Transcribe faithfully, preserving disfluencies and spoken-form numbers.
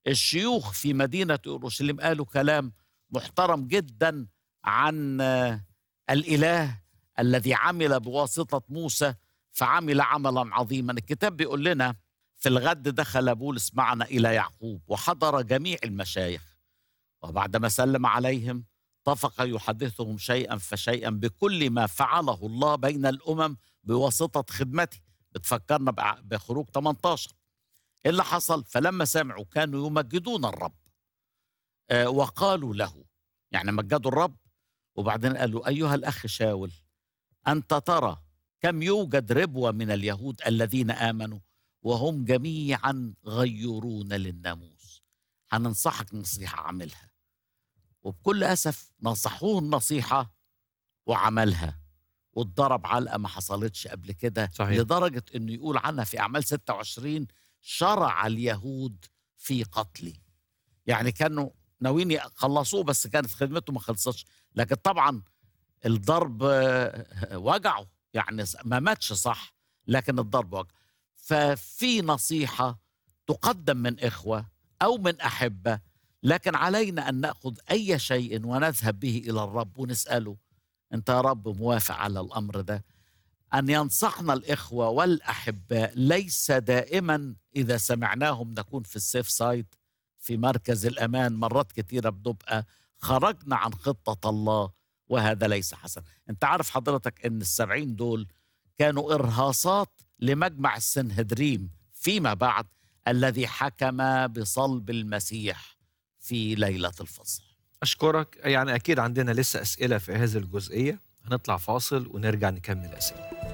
الشيوخ في مدينة أورشليم قالوا كلام محترم جدا عن آه، الإله الذي عمل بواسطة موسى، فعمل عملا عظيما. الكتاب بيقول لنا: في الغد دخل بولس معنا إلى يعقوب وحضر جميع المشايخ، وبعدما سلم عليهم طفق يحدثهم شيئا فشيئا بكل ما فعله الله بين الأمم بواسطة خدمته. بتفكرنا بع- بخروج تمنتاشر. إيه اللي حصل؟ فلما سمعوا كانوا يمجدون الرب، آه، وقالوا له، يعني مجدوا الرب. وبعدين قالوا: أيها الأخ شاول، أنت ترى كم يوجد ربوة من اليهود الذين آمنوا، وهم جميعا غيرون للناموس. هننصحك نصيحة عملها. وبكل أسف نصحوه النصيحة وعملها، واتضرب علقة ما حصلتش قبل كده، صحيح. لدرجة أنه يقول عنها في أعمال ستة وعشرين: شرع اليهود في قتلي. يعني كانوا ناويين يخلصوه، بس كانت خدمته ما خلصتش. لكن طبعا الضرب آه، وجعه، يعني ما ماتش صح، لكن الضرب وجعه. ففي نصيحة تقدم من إخوة أو من أحبة، لكن علينا أن نأخذ أي شيء ونذهب به إلى الرب ونسأله: أنت يا رب موافق على الأمر ده؟ أن ينصحنا الإخوة والأحباء ليس دائما إذا سمعناهم نكون في السيف سايد، في مركز الأمان. مرات كتيرة بنبقى خرجنا عن خطة الله، وهذا ليس حسن. أنت عارف حضرتك أن السبعين دول كانوا إرهاصات لمجمع السنهدريم فيما بعد، الذي حكم بصلب المسيح في ليلة الفصح. أشكرك. يعني أكيد عندنا لسه أسئلة في هذه الجزئية، هنطلع فاصل ونرجع نكمل أسئلة.